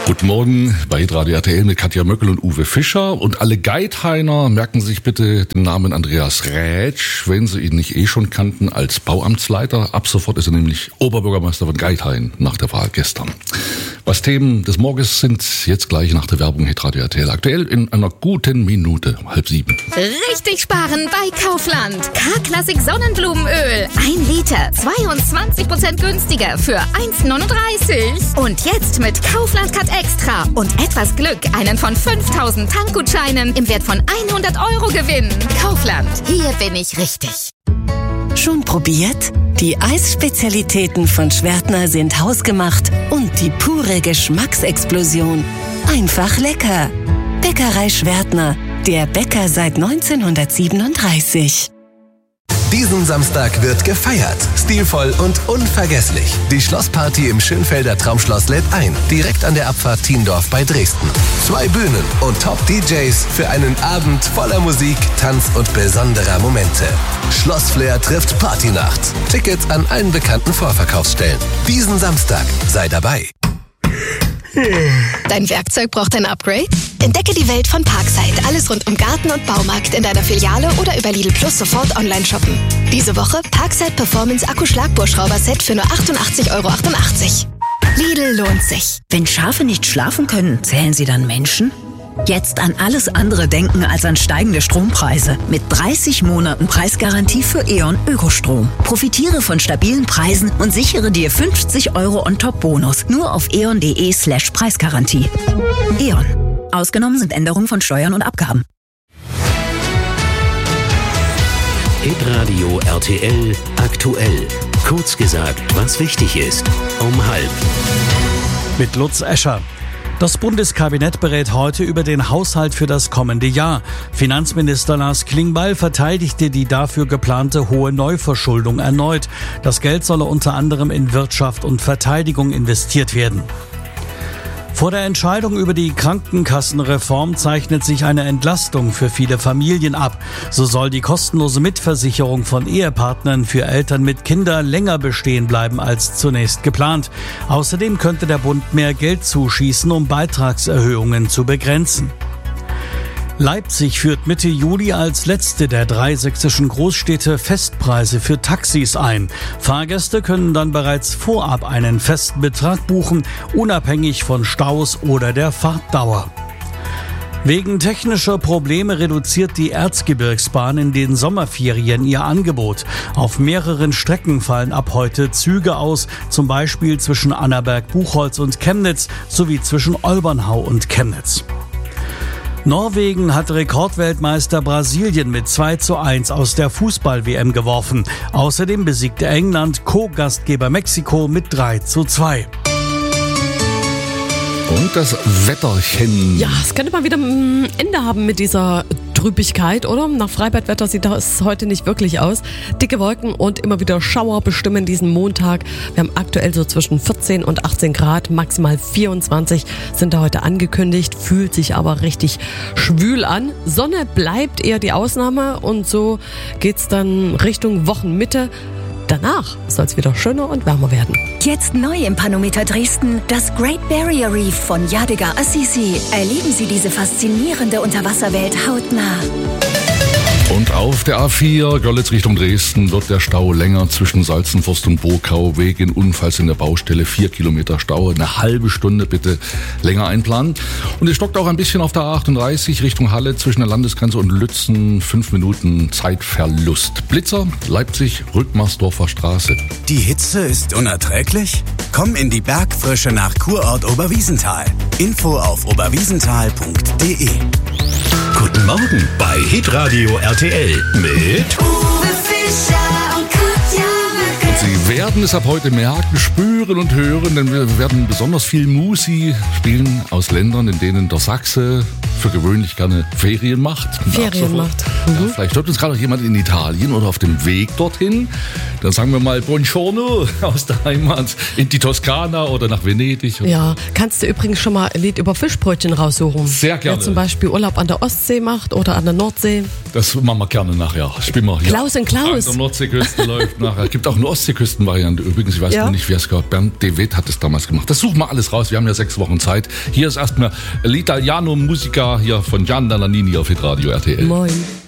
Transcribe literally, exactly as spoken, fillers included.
Guten Morgen bei Radio R T L mit Katja Möckel und Uwe Fischer. Und alle Geithainer merken sich bitte den Namen Andreas Rätsch, wenn sie ihn nicht eh schon kannten, als Bauamtsleiter. Ab sofort ist er nämlich Oberbürgermeister von Geithain nach der Wahl gestern. Was Themen des Morgens sind, jetzt gleich nach der Werbung mit Radio R T L. Aktuell in einer guten Minute, halb sieben. Richtig sparen bei Kaufland. K-Klassik Sonnenblumenöl. Ein Liter, zweiundzwanzig Prozent günstiger für eins neununddreißig. Und jetzt mit Kaufland Cut Extra und etwas Glück einen von fünftausend Tankgutscheinen im Wert von hundert Euro gewinnen. Kaufland, hier bin ich richtig. Schon probiert? Die Eisspezialitäten von Schwertner sind hausgemacht und die pure Geschmacksexplosion. Einfach lecker. Bäckerei Schwertner, der Bäcker seit neunzehnhundertsiebenunddreißig. Diesen Samstag wird gefeiert. Stilvoll und unvergesslich. Die Schlossparty im Schönfelder Traumschloss lädt ein. Direkt an der Abfahrt Thiendorf bei Dresden. Zwei Bühnen und Top-D Js für einen Abend voller Musik, Tanz und besonderer Momente. Schlossflair trifft Partynacht. Tickets an allen bekannten Vorverkaufsstellen. Diesen Samstag sei dabei. Dein Werkzeug braucht ein Upgrade? Entdecke die Welt von Parkside. Alles rund um Garten und Baumarkt in deiner Filiale oder über Lidl Plus sofort online shoppen. Diese Woche Parkside Performance Akku-Schlagbohrschrauber-Set für nur achtundachtzig Euro achtundachtzig. Lidl lohnt sich. Wenn Schafe nicht schlafen können, zählen sie dann Menschen? Jetzt an alles andere denken als an steigende Strompreise. Mit dreißig Monaten Preisgarantie für E.ON Ökostrom. Profitiere von stabilen Preisen und sichere dir fünfzig Euro On-Top-Bonus. Nur auf eon.de slash Preisgarantie. E.ON. Ausgenommen sind Änderungen von Steuern und Abgaben. Hitradio R T L aktuell. Kurz gesagt, was wichtig ist. Um halb. Mit Lutz Escher. Das Bundeskabinett berät heute über den Haushalt für das kommende Jahr. Finanzminister Lars Klingbeil verteidigte die dafür geplante hohe Neuverschuldung erneut. Das Geld solle unter anderem in Wirtschaft und Verteidigung investiert werden. Vor der Entscheidung über die Krankenkassenreform zeichnet sich eine Entlastung für viele Familien ab. So soll die kostenlose Mitversicherung von Ehepartnern für Eltern mit Kindern länger bestehen bleiben als zunächst geplant. Außerdem könnte der Bund mehr Geld zuschießen, um Beitragserhöhungen zu begrenzen. Leipzig führt Mitte Juli als letzte der drei sächsischen Großstädte Festpreise für Taxis ein. Fahrgäste können dann bereits vorab einen festen Betrag buchen, unabhängig von Staus oder der Fahrtdauer. Wegen technischer Probleme reduziert die Erzgebirgsbahn in den Sommerferien ihr Angebot. Auf mehreren Strecken fallen ab heute Züge aus, zum Beispiel zwischen Annaberg-Buchholz und Chemnitz sowie zwischen Olbernhau und Chemnitz. Norwegen hat Rekordweltmeister Brasilien mit zwei zu eins aus der Fußball-W M geworfen. Außerdem besiegte England Co-Gastgeber Mexiko mit drei zu zwei. Und das Wetterchen. Ja, es könnte mal wieder ein Ende haben mit dieser Trübigkeit, oder? Nach Freibadwetter sieht das heute nicht wirklich aus. Dicke Wolken und immer wieder Schauer bestimmen diesen Montag. Wir haben aktuell so zwischen vierzehn und achtzehn Grad, maximal vierundzwanzig sind da heute angekündigt, fühlt sich aber richtig schwül an. Sonne bleibt eher die Ausnahme und so geht's dann Richtung Wochenmitte. Danach soll es wieder schöner und wärmer werden. Jetzt neu im Panometer Dresden, das Great Barrier Reef von Yadigar Assisi. Erleben Sie diese faszinierende Unterwasserwelt hautnah. Und auf der A vier Görlitz Richtung Dresden wird der Stau länger zwischen Salzenforst und Burkau wegen Unfalls in der Baustelle. Vier Kilometer Stau, eine halbe Stunde bitte länger einplanen. Und es stockt auch ein bisschen auf der A achtunddreißig Richtung Halle zwischen der Landesgrenze und Lützen. Fünf Minuten Zeitverlust. Blitzer, Leipzig, Rückmarsdorfer Straße. Die Hitze ist unerträglich? Komm in die Bergfrische nach Kurort Oberwiesenthal. Info auf oberwiesenthal punkt de. Guten Morgen bei Hitradio R T L mit Uwe Fischer und Katja Möckel. Und Sie werden es ab heute merken, spüren und hören, denn wir werden besonders viel Musi spielen aus Ländern, in denen der Sachse für gewöhnlich gerne Ferien macht. Ferien macht. Mhm. Ja, vielleicht hört uns gerade noch jemand in Italien oder auf dem Weg dorthin. Dann sagen wir mal Buongiorno aus der Heimat in die Toskana oder nach Venedig. Ja, kannst du übrigens schon mal ein Lied über Fischbrötchen raussuchen? Sehr gerne. Wer zum Beispiel Urlaub an der Ostsee macht oder an der Nordsee. Das machen wir gerne nachher. Spielen wir hier. Klaus und Klaus. An der Nordseeküste läuft nachher. Es gibt auch eine Ostseeküstenvariante. Übrigens, ich weiß Ja. noch nicht, wer es gehört. Bernd de Wet hat es damals gemacht. Das suchen wir alles raus. Wir haben ja sechs Wochen Zeit. Hier ist erstmal L'Italiano Musica hier von Gian Dall'Anini auf Hitradio R T L. Moin.